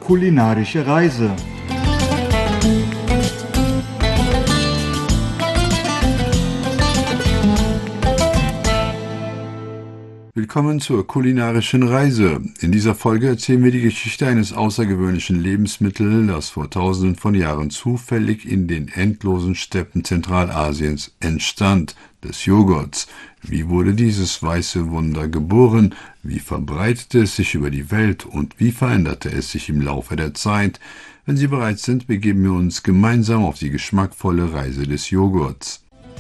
Kulinarische Reise. Willkommen zur kulinarischen Reise. In dieser Folge erzählen wir die Geschichte eines außergewöhnlichen Lebensmittels, das vor tausenden von Jahren zufällig in den endlosen Steppen Zentralasiens entstand, des Joghurts. Wie wurde dieses weiße Wunder geboren? Wie verbreitete es sich über die Welt und wie veränderte es sich im Laufe der Zeit? Wenn Sie bereit sind, begeben wir uns gemeinsam auf die geschmackvolle Reise des Joghurts.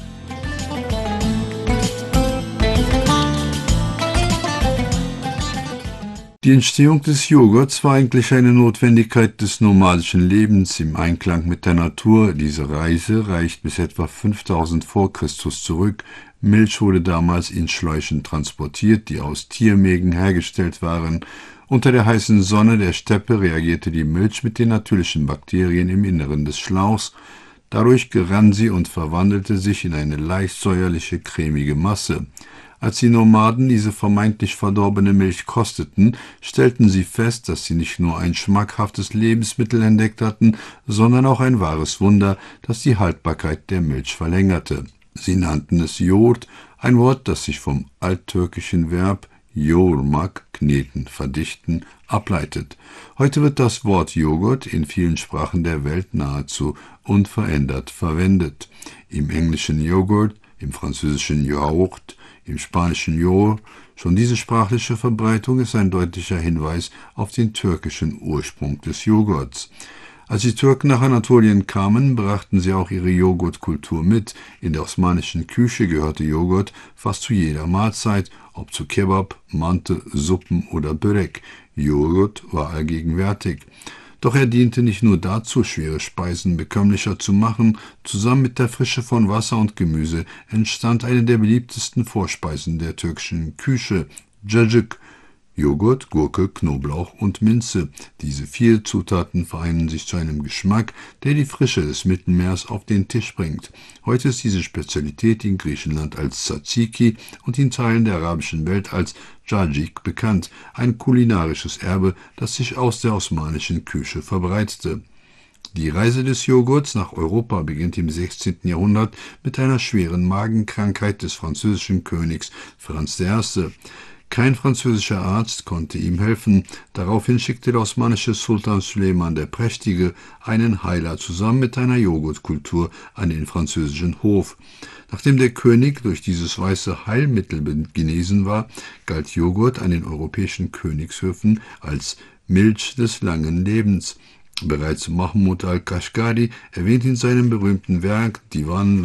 Die Entstehung des Joghurts war eigentlich eine Notwendigkeit des nomadischen Lebens im Einklang mit der Natur. Diese Reise reicht bis etwa 5000 vor Christus zurück. Milch wurde damals in Schläuchen transportiert, die aus Tiermägen hergestellt waren. Unter der heißen Sonne der Steppe reagierte die Milch mit den natürlichen Bakterien im Inneren des Schlauchs. Dadurch gerann sie und verwandelte sich in eine leicht säuerliche, cremige Masse. Als die Nomaden diese vermeintlich verdorbene Milch kosteten, stellten sie fest, dass sie nicht nur ein schmackhaftes Lebensmittel entdeckt hatten, sondern auch ein wahres Wunder, das die Haltbarkeit der Milch verlängerte. Sie nannten es Yoğurt, ein Wort, das sich vom alttürkischen Verb yoğurmak, kneten, verdichten, ableitet. Heute wird das Wort Joghurt in vielen Sprachen der Welt nahezu unverändert verwendet. Im Englischen Joghurt, im Französischen Yaourt, im Spanischen Yoğurt. Schon diese sprachliche Verbreitung ist ein deutlicher Hinweis auf den türkischen Ursprung des Joghurts. Als die Türken nach Anatolien kamen, brachten sie auch ihre Joghurtkultur mit. In der osmanischen Küche gehörte Joghurt fast zu jeder Mahlzeit, ob zu Kebab, Mante, Suppen oder Börek. Joghurt war allgegenwärtig. Doch er diente nicht nur dazu, schwere Speisen bekömmlicher zu machen. Zusammen mit der Frische von Wasser und Gemüse entstand eine der beliebtesten Vorspeisen der türkischen Küche, Cacık. Joghurt, Gurke, Knoblauch und Minze. Diese 4 Zutaten vereinen sich zu einem Geschmack, der die Frische des Mittelmeers auf den Tisch bringt. Heute ist diese Spezialität in Griechenland als Tzatziki und in Teilen der arabischen Welt als Cacık bekannt, ein kulinarisches Erbe, das sich aus der osmanischen Küche verbreitete. Die Reise des Joghurts nach Europa beginnt im 16. Jahrhundert mit einer schweren Magenkrankheit des französischen Königs Franz I. Kein französischer Arzt konnte ihm helfen. Daraufhin schickte der osmanische Sultan Süleyman der Prächtige einen Heiler zusammen mit einer Joghurtkultur an den französischen Hof. Nachdem der König durch dieses weiße Heilmittel genesen war, galt Joghurt an den europäischen Königshöfen als Milch des langen Lebens. Bereits Mahmud al-Kashgari erwähnt in seinem berühmten Werk Divan